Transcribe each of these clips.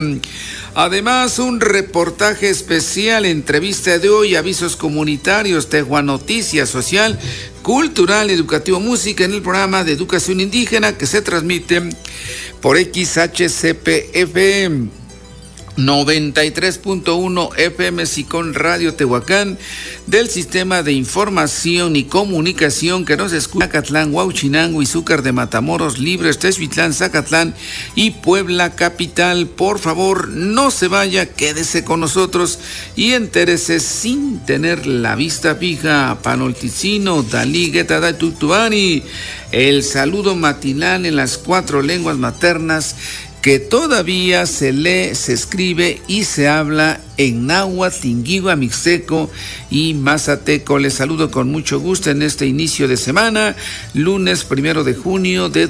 Además, un reportaje especial, entrevista de hoy, avisos comunitarios, Tegua Noticias Social, Cultural, Educativo, Música en el programa de Educación Indígena que se transmite por XHCP-FM 93.1 FM Sicón Radio Tehuacán, del Sistema de Información y Comunicación que nos escucha Zacatlán, Huauchinango, Izúcar de Matamoros, Libres, Texuitlán, Zacatlán y Puebla Capital. Por favor, no se vaya, quédese con nosotros y entérese sin tener la vista fija. Panolticino, Dalí, Guetada, Tutuani, el saludo matinal en las 4 lenguas maternas que todavía se lee, se escribe y se habla en náhuatl, tingigua, mixteco y mazateco. Les saludo con mucho gusto en este inicio de semana, lunes 1 de junio de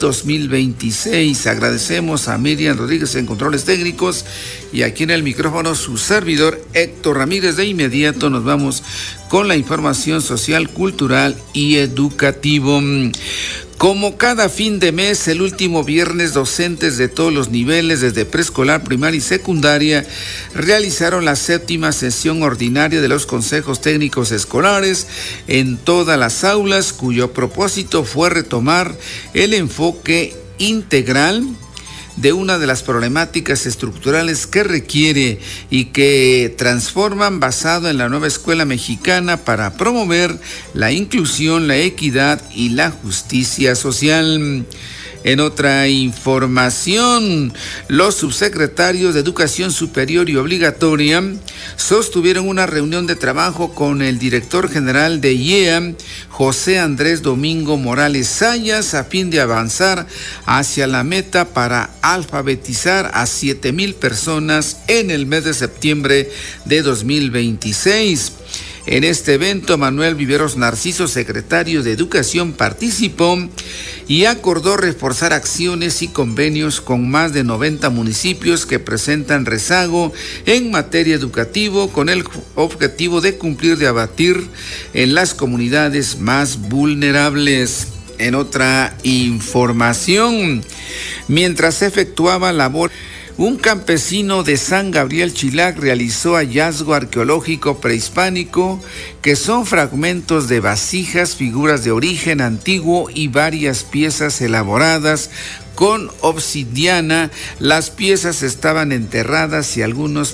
2026. Agradecemos a Miriam Rodríguez en controles técnicos y aquí en el micrófono su servidor Héctor Ramírez. De inmediato nos vamos con la información social, cultural y educativo. Como cada fin de mes, el último viernes, docentes de todos los niveles, desde preescolar, primaria y secundaria, realizaron la 7ª sesión ordinaria de los consejos técnicos escolares en todas las aulas, cuyo propósito fue retomar el enfoque integral de una de las problemáticas estructurales que requiere y que transforman basado en la nueva escuela mexicana para promover la inclusión, la equidad y la justicia social. En otra información, los subsecretarios de Educación Superior y Obligatoria sostuvieron una reunión de trabajo con el director general de IEA, José Andrés Domingo Morales Sayas, a fin de avanzar hacia la meta para alfabetizar a 7,000 personas en el mes de septiembre de 2026. En este evento, Manuel Viveros Narciso, secretario de Educación, participó y acordó reforzar acciones y convenios con más de 90 municipios que presentan rezago en materia educativa, con el objetivo de cumplir de abatir en las comunidades más vulnerables. En otra información, mientras se efectuaba labor, un campesino de San Gabriel Chilac realizó hallazgo arqueológico prehispánico que son fragmentos de vasijas, figuras de origen antiguo y varias piezas elaboradas con obsidiana. Las piezas estaban enterradas y algunos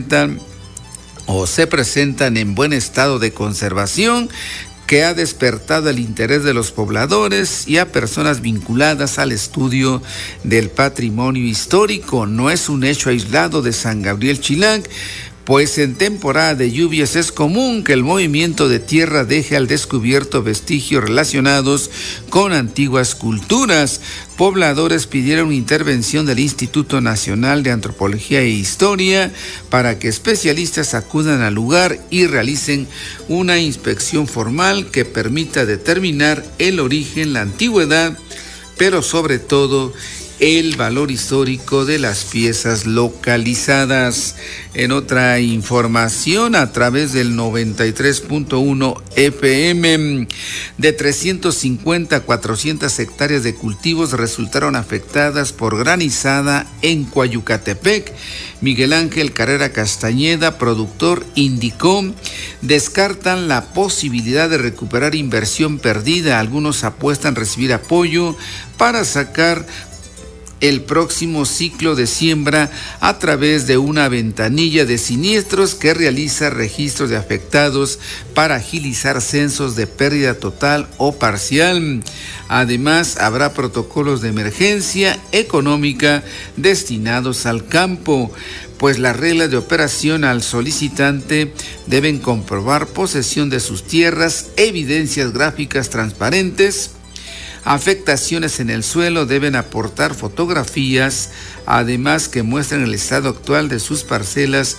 se presentan en buen estado de conservación, que ha despertado el interés de los pobladores y a personas vinculadas al estudio del patrimonio histórico. No es un hecho aislado de San Gabriel Chilac, pues en temporada de lluvias es común que el movimiento de tierra deje al descubierto vestigios relacionados con antiguas culturas. Pobladores pidieron intervención del Instituto Nacional de Antropología e Historia para que especialistas acudan al lugar y realicen una inspección formal que permita determinar el origen, la antigüedad, pero sobre todo el valor histórico de las piezas localizadas. En otra información, a través del 93.1 FM, de 350 a 400 hectáreas de cultivos resultaron afectadas por granizada en Coayucatepec. Miguel Ángel Carrera Castañeda, productor, indicó, descartan la posibilidad de recuperar inversión perdida. Algunos apuestan recibir apoyo para sacar el próximo ciclo de siembra a través de una ventanilla de siniestros que realiza registros de afectados para agilizar censos de pérdida total o parcial. Además, habrá protocolos de emergencia económica destinados al campo, pues las reglas de operación al solicitante deben comprobar posesión de sus tierras, evidencias gráficas transparentes, afectaciones en el suelo, deben aportar fotografías, además que muestren el estado actual de sus parcelas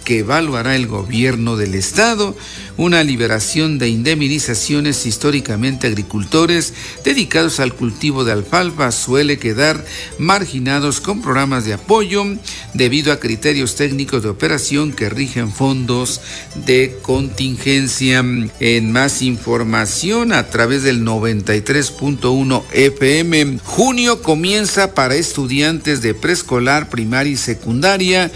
que evaluará el gobierno del estado, una liberación de indemnizaciones históricamente agricultores dedicados al cultivo de alfalfa suele quedar marginados con programas de apoyo debido a criterios técnicos de operación que rigen fondos de contingencia. En más información a través del 93.1 FM, junio comienza para estudiantes de preescolar, primaria y secundaria